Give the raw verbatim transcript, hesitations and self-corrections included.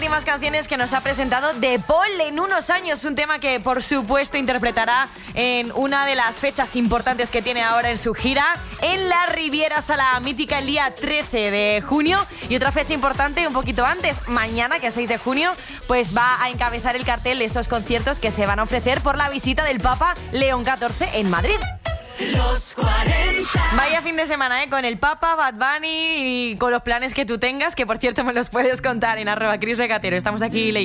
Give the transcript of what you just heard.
últimas canciones que nos ha presentado The Paul en unos años. Un tema que, por supuesto, interpretará en una de las fechas importantes que tiene ahora en su gira, en la Riviera Sala Mítica, el día trece de junio. Y otra fecha importante un poquito antes, mañana, que es seis de junio, pues va a encabezar el cartel de esos conciertos que se van a ofrecer por la visita del Papa León catorce en Madrid. Los cuarenta. Vaya fin de semana, ¿eh? Con el Papa, Bad Bunny y con los planes que tú tengas, que por cierto me los puedes contar en arroba Cris Recatero. Estamos aquí leyendo.